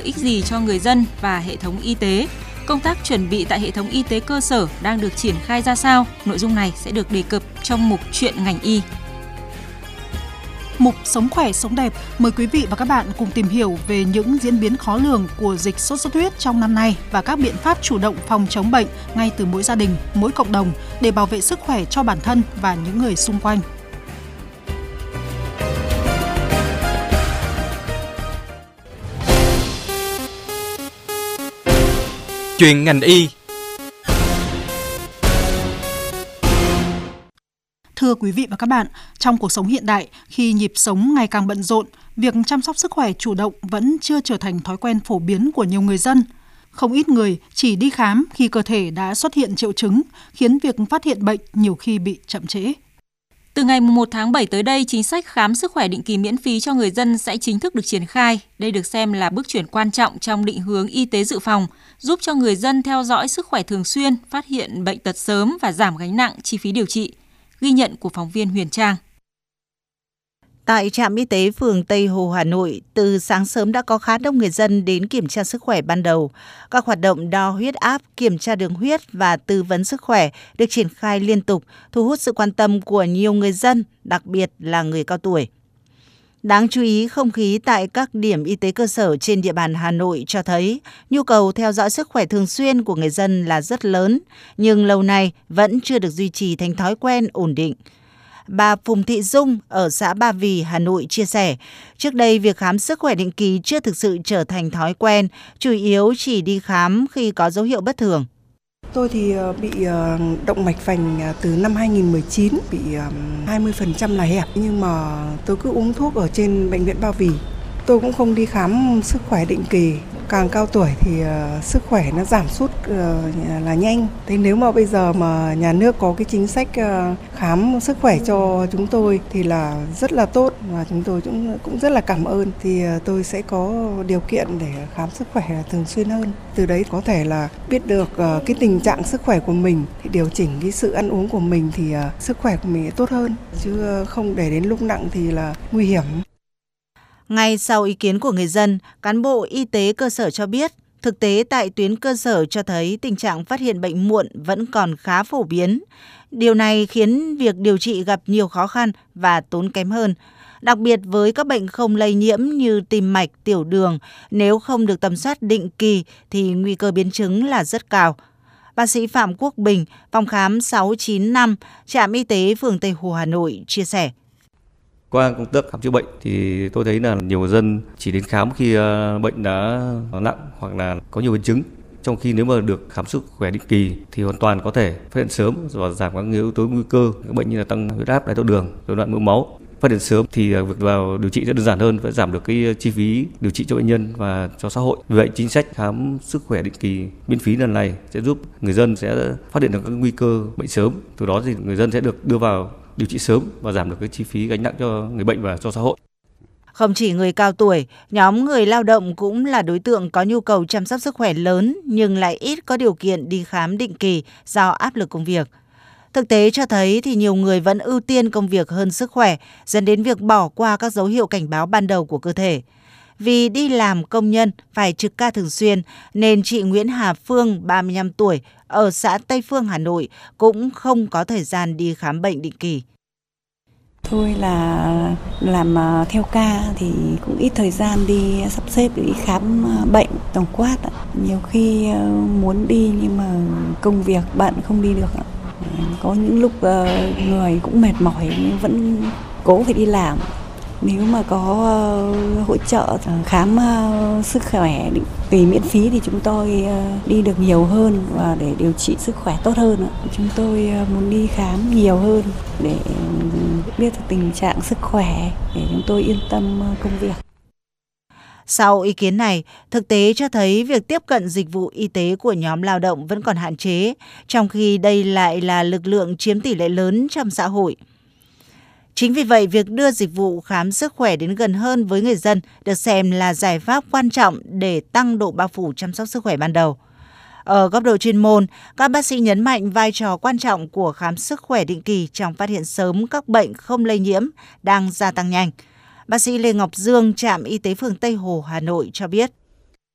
ích gì cho người dân và hệ thống y tế? Công tác chuẩn bị tại hệ thống y tế cơ sở đang được triển khai ra sao? Nội dung này sẽ được đề cập trong mục Chuyện ngành y. Mục Sống khỏe, sống đẹp mời quý vị và các bạn cùng tìm hiểu về những diễn biến khó lường của dịch sốt xuất huyết trong năm nay và các biện pháp chủ động phòng chống bệnh ngay từ mỗi gia đình, mỗi cộng đồng để bảo vệ sức khỏe cho bản thân và những người xung quanh. Chuyện ngành y. Thưa quý vị và các bạn, trong cuộc sống hiện đại, khi nhịp sống ngày càng bận rộn, việc chăm sóc sức khỏe chủ động vẫn chưa trở thành thói quen phổ biến của nhiều người dân. Không ít người chỉ đi khám khi cơ thể đã xuất hiện triệu chứng, khiến việc phát hiện bệnh nhiều khi bị chậm trễ. Từ ngày 1 tháng 7 tới đây, chính sách khám sức khỏe định kỳ miễn phí cho người dân sẽ chính thức được triển khai. Đây được xem là bước chuyển quan trọng trong định hướng y tế dự phòng, giúp cho người dân theo dõi sức khỏe thường xuyên, phát hiện bệnh tật sớm và giảm gánh nặng chi phí điều trị. Ghi nhận của phóng viên Huyền Trang. Tại trạm y tế phường Tây Hồ, Hà Nội, từ sáng sớm đã có khá đông người dân đến kiểm tra sức khỏe ban đầu. Các hoạt động đo huyết áp, kiểm tra đường huyết và tư vấn sức khỏe được triển khai liên tục, thu hút sự quan tâm của nhiều người dân, đặc biệt là người cao tuổi. Đáng chú ý, không khí tại các điểm y tế cơ sở trên địa bàn Hà Nội cho thấy nhu cầu theo dõi sức khỏe thường xuyên của người dân là rất lớn, nhưng lâu nay vẫn chưa được duy trì thành thói quen ổn định. Bà Phùng Thị Dung ở xã Ba Vì, Hà Nội chia sẻ, trước đây việc khám sức khỏe định kỳ chưa thực sự trở thành thói quen, chủ yếu chỉ đi khám khi có dấu hiệu bất thường. Tôi thì bị động mạch vành từ năm 2019, bị 20% là hẹp, nhưng mà tôi cứ uống thuốc ở trên bệnh viện Ba Vì. Tôi cũng không đi khám sức khỏe định kỳ. Càng cao tuổi thì sức khỏe nó giảm sút là nhanh. Thế nếu mà bây giờ mà nhà nước có cái chính sách khám sức khỏe cho chúng tôi thì là rất là tốt, và chúng tôi cũng rất là cảm ơn. Thì tôi sẽ có điều kiện để khám sức khỏe thường xuyên hơn. Từ đấy có thể là biết được cái tình trạng sức khỏe của mình, thì điều chỉnh cái sự ăn uống của mình thì sức khỏe của mình tốt hơn, chứ không để đến lúc nặng thì là nguy hiểm. Ngay sau ý kiến của người dân, cán bộ y tế cơ sở cho biết, thực tế tại tuyến cơ sở cho thấy tình trạng phát hiện bệnh muộn vẫn còn khá phổ biến. Điều này khiến việc điều trị gặp nhiều khó khăn và tốn kém hơn. Đặc biệt với các bệnh không lây nhiễm như tim mạch, tiểu đường, nếu không được tầm soát định kỳ thì nguy cơ biến chứng là rất cao. Bác sĩ Phạm Quốc Bình, phòng khám 695, trạm y tế phường Tây Hồ, Hà Nội chia sẻ. Qua công tác khám chữa bệnh thì tôi thấy là nhiều người dân chỉ đến khám khi bệnh đã nặng hoặc là có nhiều biến chứng. Trong khi nếu mà được khám sức khỏe định kỳ thì hoàn toàn có thể phát hiện sớm và giảm các yếu tố nguy cơ các bệnh như là tăng huyết áp, đái tháo đường, rối loạn mỡ máu. Phát hiện sớm thì việc vào điều trị sẽ đơn giản hơn và giảm được cái chi phí điều trị cho bệnh nhân và cho xã hội. Vì vậy chính sách khám sức khỏe định kỳ miễn phí lần này sẽ giúp người dân sẽ phát hiện được các nguy cơ bệnh sớm. Từ đó thì người dân sẽ được đưa vào điều trị sớm và giảm được cái chi phí gánh nặng cho người bệnh và cho xã hội. Không chỉ người cao tuổi, nhóm người lao động cũng là đối tượng có nhu cầu chăm sóc sức khỏe lớn nhưng lại ít có điều kiện đi khám định kỳ do áp lực công việc. Thực tế cho thấy thì nhiều người vẫn ưu tiên công việc hơn sức khỏe, dẫn đến việc bỏ qua các dấu hiệu cảnh báo ban đầu của cơ thể. Vì đi làm công nhân phải trực ca thường xuyên nên chị Nguyễn Hà Phương, 35 tuổi, ở xã Tây Phương, Hà Nội cũng không có thời gian đi khám bệnh định kỳ. Tôi là làm theo ca thì cũng ít thời gian đi sắp xếp đi khám bệnh tổng quát. Nhiều khi muốn đi nhưng mà công việc bận không đi được. Có những lúc người cũng mệt mỏi nhưng vẫn cố phải đi làm. Nếu mà có hỗ trợ khám sức khỏe định kỳ miễn phí thì chúng tôi đi được nhiều hơn và để điều trị sức khỏe tốt hơn. Chúng tôi muốn đi khám nhiều hơn để biết được tình trạng sức khỏe để chúng tôi yên tâm công việc. Sau ý kiến này, thực tế cho thấy việc tiếp cận dịch vụ y tế của nhóm lao động vẫn còn hạn chế, trong khi đây lại là lực lượng chiếm tỷ lệ lớn trong xã hội. Chính vì vậy, việc đưa dịch vụ khám sức khỏe đến gần hơn với người dân được xem là giải pháp quan trọng để tăng độ bao phủ chăm sóc sức khỏe ban đầu. Ở góc độ chuyên môn, các bác sĩ nhấn mạnh vai trò quan trọng của khám sức khỏe định kỳ trong phát hiện sớm các bệnh không lây nhiễm đang gia tăng nhanh. Bác sĩ Lê Ngọc Dương, trạm y tế phường Tây Hồ, Hà Nội cho biết.